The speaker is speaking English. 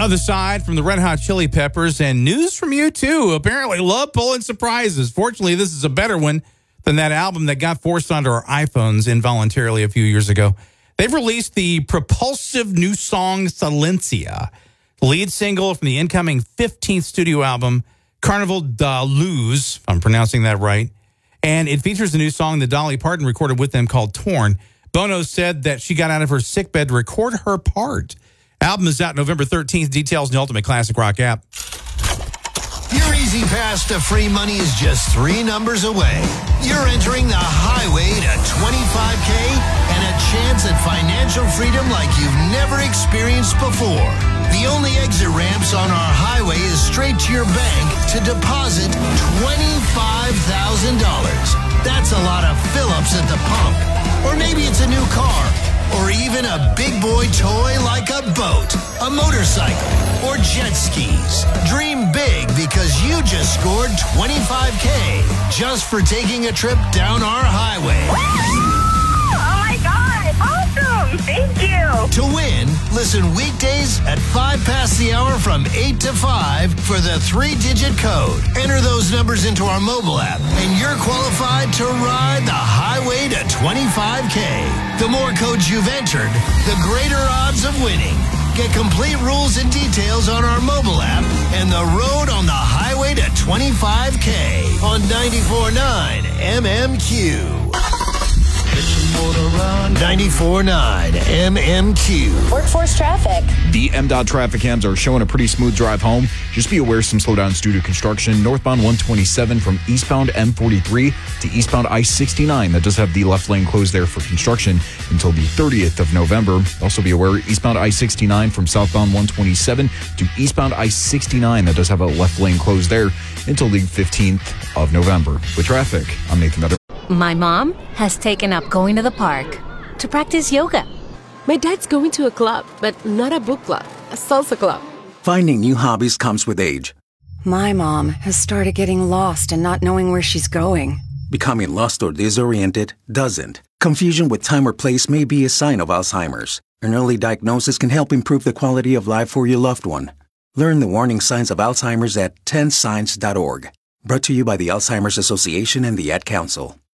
Other side from the Red Hot Chili Peppers, and news from U2. Apparently love pulling surprises. Fortunately, this is a better one than that album that got forced onto our iPhones involuntarily a few years ago. They've released the propulsive new song Silencia, the lead single from the incoming 15th studio album, Carnival de Luz, if I'm pronouncing that right. And it features a new song that Dolly Parton recorded with them called Torn. Bono said that she got out of her sickbed to record her part. Album is out November 13th. Details in the Ultimate Classic Rock app. Your easy pass to free money is just 3 numbers away. You're entering the highway to 25K and a chance at financial freedom like you've never experienced before. The only exit ramps on our highway is straight to your bank to deposit $25,000. That's a lot of fill-ups at the pump. Or maybe it's a new car. Or even a big boy toy like a boat, a motorcycle, or jet skis. Dream big because you just scored $25K just for taking a trip down our highway. Oh my God! Awesome! Thank you! To win, listen weekdays at 5 past the hour from 8 to 5 for the 3-digit code. Enter those numbers into our mobile app, and you're qualified to ride the highway to 25K. The more codes you've entered, the greater odds of winning. Get complete rules and details on our mobile app and the road on the highway to 25K on 94.9 MMQ. 94.9 MMQ. Workforce traffic. The MDOT traffic cams are showing a pretty smooth drive home. Just be aware some slowdowns due to construction. Northbound 127 from eastbound M43 to eastbound I-69. That does have the left lane closed there for construction until the 30th of November. Also be aware eastbound I-69 from southbound 127 to eastbound I-69. That does have a left lane closed there until the 15th of November. With traffic, I'm Nathan Meadow. My mom has taken up going to the park to practice yoga. My dad's going to a club, but not a book club, a salsa club. Finding new hobbies comes with age. My mom has started getting lost and not knowing where she's going. Becoming lost or disoriented doesn't. Confusion with time or place may be a sign of Alzheimer's. An early diagnosis can help improve the quality of life for your loved one. Learn the warning signs of Alzheimer's at 10signs.org. Brought to you by the Alzheimer's Association and the Ad Council.